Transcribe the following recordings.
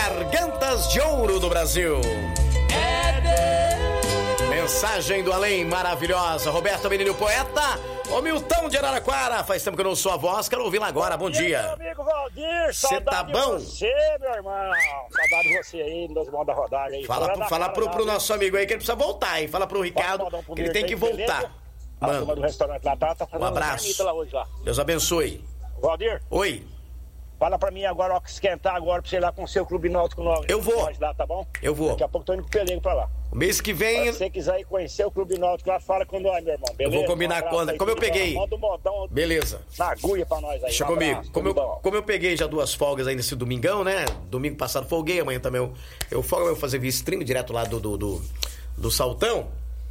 Gargantas de Ouro do Brasil. Mensagem do além maravilhosa. Roberto Menino Poeta. Ô Milton de Araraquara, faz tempo que eu não sou a voz, quero ouvi-la agora, bom dia. Meu amigo Valdir, Cê tá bom? de você, meu irmão. Saudade de você aí, nos mãos da rodagem aí. Fala pro nosso amigo aí que ele precisa voltar, hein? Fala pro Ricardo que ele tem que voltar. A turma do restaurante lá tá fazendo um abraço. lá hoje, lá. Deus abençoe. Valdir? Oi. Fala pra mim agora, ó, que esquentar agora pra você ir lá com o seu clube náutico nós. Eu vou. Nós lá, tá bom? Eu vou. Daqui a pouco tô indo com o Pelego pra lá. O mês que vem... Se você quiser ir conhecer o clube náutico lá, fala com nós, meu irmão. Beleza? Eu vou combinar quando. Como eu peguei. Manda um modão. Beleza. Na agulha pra nós aí. Deixa comigo. Como eu peguei já 2 folgas aí nesse domingão, né? Domingo passado folguei, amanhã também eu folgo, eu vou fazer via stream direto lá do Saltão.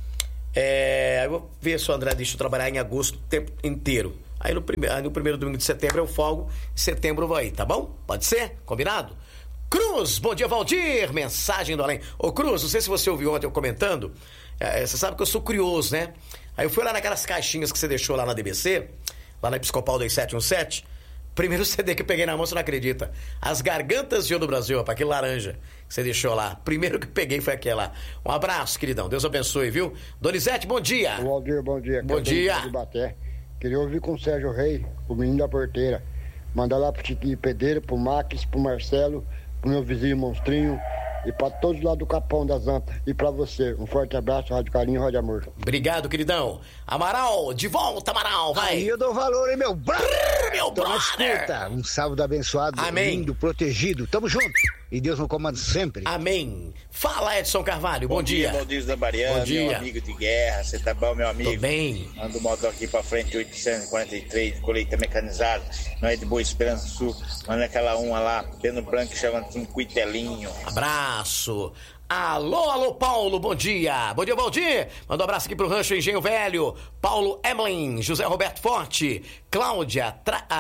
Eu vou ver se o André deixa eu trabalhar em agosto o tempo inteiro. Aí no primeiro domingo de setembro eu folgo, em setembro eu vou aí, tá bom? Pode ser? Combinado? Cruz, bom dia, Valdir, mensagem do além. Ô Cruz, não sei se você ouviu ontem eu comentando, você sabe que eu sou curioso, né? Aí eu fui lá naquelas caixinhas que você deixou lá na DBC, lá na Episcopal 2717, primeiro CD que eu peguei na mão, você não acredita. As Gargantas de Ouro do Brasil, rapaz, aquele laranja que você deixou lá. Primeiro que eu peguei foi aquele lá. Um abraço, queridão, Deus abençoe, viu? Donizete, bom dia. Valdir, bom dia. Bom dia. Queria ouvir com o Sérgio Rei, o menino da porteira. Mandar lá pro Chiquinho Pedreiro, pro Max, pro Marcelo, pro meu vizinho Monstrinho e pra todos lá do Capão das Antas. E pra você, um forte abraço, Rádio Carinho, Rádio Amor. Obrigado, queridão. Amaral, de volta, Amaral, vai. Aí eu dou valor, hein, meu brother. Meu brother. Escuta, um sábado abençoado, amém. Lindo, protegido. Tamo junto. E Deus no comando sempre. Amém. Fala, Edson Carvalho, bom dia. Valdir Zambariano, bom dia. Meu amigo de guerra, você tá bom, meu amigo? Tô bem. Manda o motor aqui pra frente, 843, colheita mecanizada, não é de Boa Esperança Sul, manda aquela uma lá, Peno Branco, chamando um cuitelinho. Abraço. Alô, Paulo, bom dia. Bom dia, Valdir. Manda um abraço aqui pro Rancho Engenho Velho. Paulo Emlin, José Roberto Forte, Cláudia,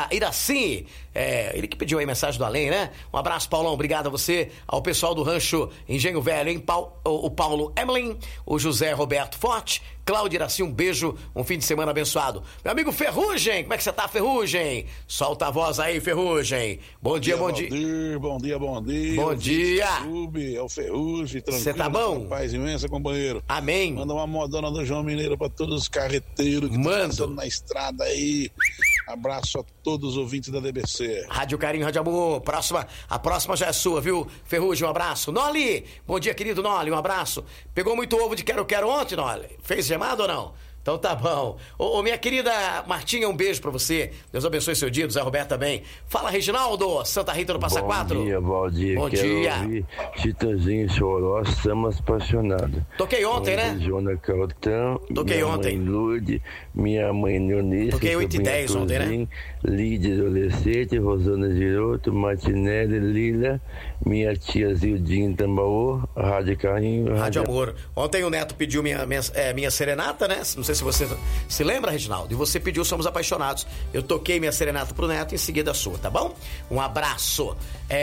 Iraci. Ele que pediu aí mensagem do além, né? Um abraço, Paulão. Obrigado a você, ao pessoal do Rancho Engenho Velho, hein? O Paulo Emlin, o José Roberto Forte, Cláudia Iraci, um beijo, um fim de semana abençoado. Meu amigo Ferrugem, como é que você tá, Ferrugem? Solta a voz aí, Ferrugem. Bom dia, bom dia. Bom dia. Bom dia. É o Ferrugem, tranquilo. Você tá bom? Paz imensa, companheiro. Amém. Manda uma modona do João Mineiro pra todos os carreteiros que estão passando na estrada aí. Abraço a todos os ouvintes da DBC. Rádio Carinho, Rádio Amor. A próxima já é sua, viu? Ferrugem, um abraço. Noli, bom dia, querido Noli, um abraço. Pegou muito ovo de quero ontem, Noli? Fez gemado ou não? Então tá bom. Ô, minha querida Martinha, um beijo pra você. Deus abençoe seu dia, do Zé Roberto também. Fala, Reginaldo, Santa Rita do Passa Quatro. Bom dia, Valdir. Bom dia. Ouvir Chitãozinho e Choró, Estamos Apaixonados. Toquei ontem, né? Jona Caltão. Toquei ontem. Minha mãe Lourdes, minha mãe Neonice. Toquei 8h10 ontem, né? Lídia Adolescente, Rosana Giroto, Martinelli, Lila, minha tia Zildinha Tambaú, Rádio Carinho. Rádio Amor. Ontem o Neto pediu minha serenata, né? Não sei se você se lembra, Reginaldo, e você pediu Somos Apaixonados. Eu toquei minha serenata pro Neto, em seguida a sua, tá bom? Um abraço.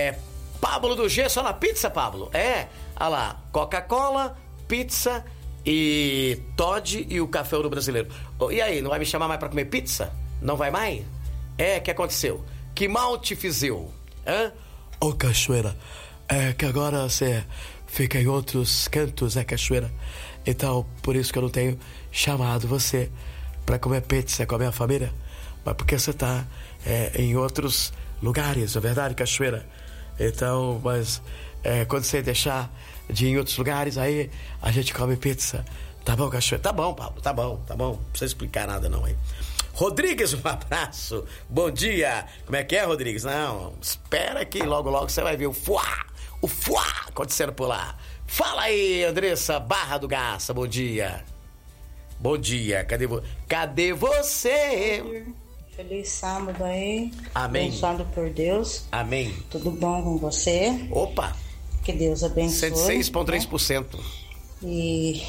Pablo do G, só na pizza, Pablo? Olha lá, Coca-Cola, pizza e Todd e o Café Ouro Brasileiro. E aí, não vai me chamar mais pra comer pizza? Não vai mais? O que aconteceu? Que mal te fiz eu? Ô, Cachoeira, que agora você fica em outros cantos, Cachoeira? Então, por isso que eu não tenho chamado você pra comer pizza com a minha família, mas porque você tá em outros lugares, é verdade, Cachoeira? Então, mas quando você deixar de ir em outros lugares, aí a gente come pizza. Tá bom, Cachoeira? Tá bom, Pablo, tá bom. Não precisa explicar nada não aí. Rodrigues, um abraço. Bom dia. Como é que é, Rodrigues? Não, espera que logo você vai ver o fuá acontecendo por lá. Fala aí, Andressa Barra do Garça, bom dia. Bom dia, cadê você? Feliz sábado aí. Amém. Abençoado por Deus. Amém. Tudo bom com você? Opa. Que Deus abençoe. 106,3%. Né? E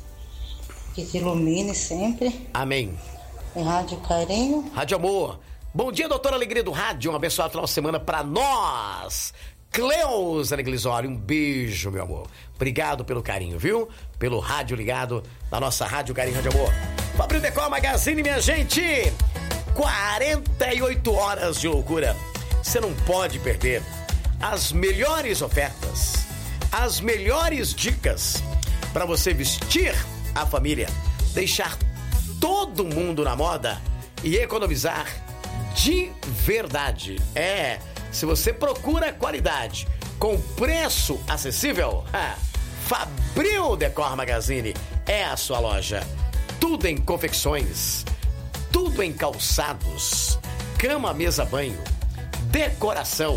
que te ilumine sempre. Amém. Em Rádio Carinho. Rádio Amor. Bom dia, doutora Alegria do Rádio. Um abençoado final de semana pra nós. Cleusa Neglisório, um beijo, meu amor. Obrigado pelo carinho, viu? Pelo rádio ligado na nossa Rádio Carinho, Rádio Amor. Fabrício Decor Magazine, minha gente. 48 horas de loucura. Você não pode perder. as melhores ofertas, as melhores dicas para você vestir a família, deixar todo mundo na moda e economizar de verdade. Se você procura qualidade com preço acessível, Fabril Decor Magazine é a sua loja. Tudo em confecções, tudo em calçados, cama, mesa, banho, decoração.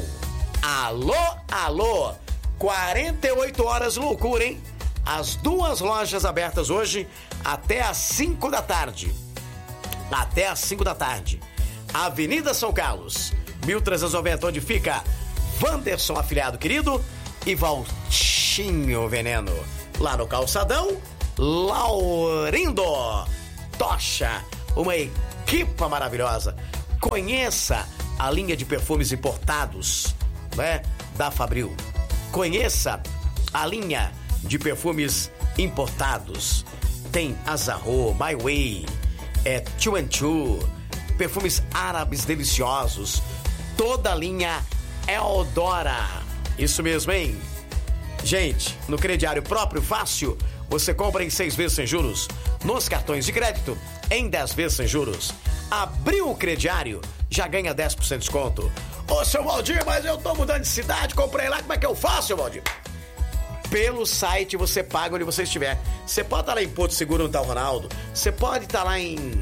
Alô, 48 horas loucura, hein? As 2 lojas abertas hoje até às 5 da tarde. Até às 5 da tarde. Avenida São Carlos, 1390, onde fica Wanderson Afilhado Querido e Valtinho Veneno. Lá no Calçadão, Laurindo Tocha, uma equipa maravilhosa. Conheça a linha de perfumes importados, né, da Fabril. Conheça a linha de perfumes importados. Tem Azarro, My Way, Two and Two, perfumes árabes deliciosos. Toda a linha Eldora. Isso mesmo, hein? Gente, no crediário próprio fácil, você compra em 6 vezes sem juros. Nos cartões de crédito, em 10 vezes sem juros. Abriu o crediário, já ganha 10% de desconto. Ô, seu Valdir, mas eu tô mudando de cidade, comprei lá, como é que eu faço, seu Valdir? Pelo site você paga onde você estiver. Você pode estar lá em Porto Seguro, no Tal Ronaldo. Você pode estar lá em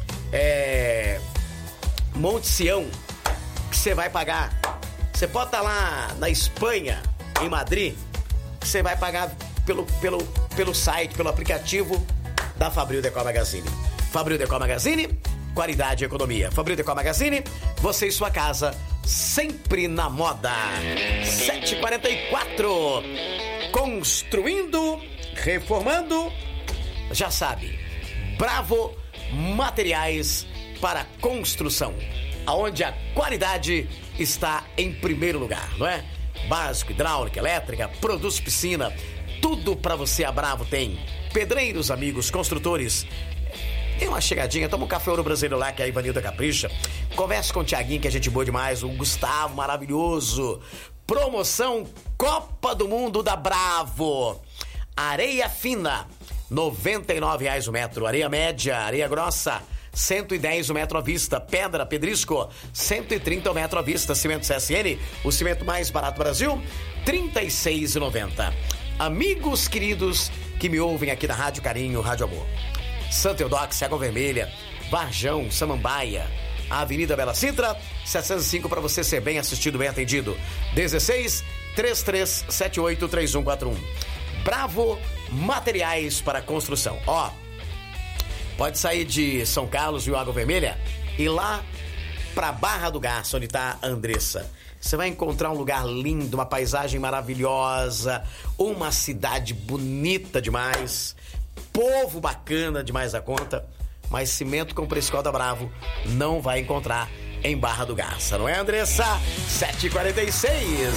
Monte Sião, que você vai pagar. Você pode estar lá na Espanha, em Madrid, que você vai pagar pelo site, pelo aplicativo da Fabril Decor Magazine. Fabril Decor Magazine, qualidade e economia. Fabril Decor Magazine, você e sua casa sempre na moda. 7h44. Construindo, reformando, já sabe. Bravo Materiais para Construção, aonde a qualidade está em primeiro lugar, não é? Básico, hidráulica, elétrica, produtos piscina, tudo para você a Bravo tem. Pedreiros, amigos, construtores. Tem uma chegadinha, toma um café Ouro Brasileiro lá, que é a Ivanilda Capricha. Converse com o Tiaguinho, que é gente boa demais. O Gustavo, maravilhoso. Promoção Copa do Mundo da Bravo. Areia fina, R$ 99,00 o metro. Areia média, areia grossa, R$ 110 o metro à vista. Pedra, pedrisco, R$ 130 o metro à vista. Cimento CSN, o cimento mais barato do Brasil, R$ 36,90. Amigos queridos que me ouvem aqui na Rádio Carinho, Rádio Amor. Santa Eudóxia, Água Vermelha, Varjão, Samambaia, Avenida Bela Sintra, 705 para você ser bem assistido, bem atendido. 16-3378-3141. Bravo Materiais para Construção. Ó, pode sair de São Carlos e Água Vermelha e lá pra Barra do Garça, onde tá a Andressa. Você vai encontrar um lugar lindo, uma paisagem maravilhosa, uma cidade bonita demais, povo bacana demais da conta, mas cimento com preço da Bravo não vai encontrar em Barra do Garça, não é, Andressa? 7h46.